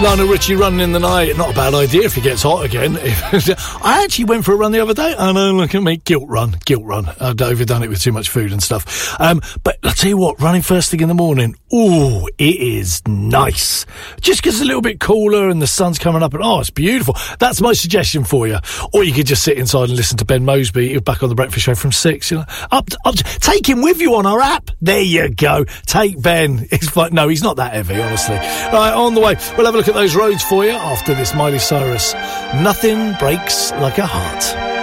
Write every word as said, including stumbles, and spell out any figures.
Lionel Richie, Running in the Night. Not a bad idea if it gets hot again. I actually went for a run the other day. I know, look at me. Guilt run. Guilt run. I'd overdone it with too much food and stuff. Um, but I'll tell you what, running first thing in the morning, ooh, it is nice. Just because it's a little bit cooler and the sun's coming up and, oh, it's beautiful. That's my suggestion for you. Or you could just sit inside and listen to Ben Mosby back on the Breakfast Show from six. You know, up, up, take him with you on our app. There you go. Take Ben. It's like, no, he's not that heavy, honestly. Right, on the way. We'll have a look at those roads for you after this Miley Cyrus. Nothing breaks like a heart.